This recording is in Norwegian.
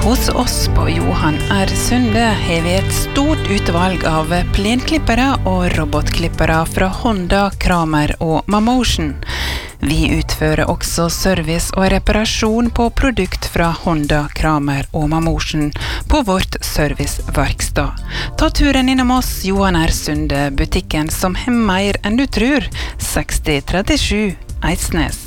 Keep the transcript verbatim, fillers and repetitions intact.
Hos oss på Johan R. Sunde har vi et stort utvalg av plenklippere og robotklippere fra Honda, Kramer og Mamotion. Vi utfører også service og reparasjon på produkt fra Honda, Kramer og Mamotion på vårt serviceverkstad. Ta turen innom oss, Johan R. Sunde, butikken som har mer enn du tror, seksti trettisju Eidsnes.